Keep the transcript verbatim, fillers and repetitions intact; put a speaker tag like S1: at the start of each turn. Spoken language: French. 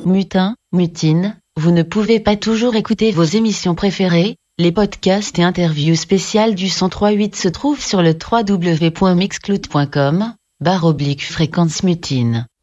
S1: Mutin, Mutine, vous ne pouvez pas toujours écouter vos émissions préférées. Les podcasts et interviews spéciales du cent trois virgule huit se trouvent sur le w w w point mixcloud point com, barre oblique fréquence mutine.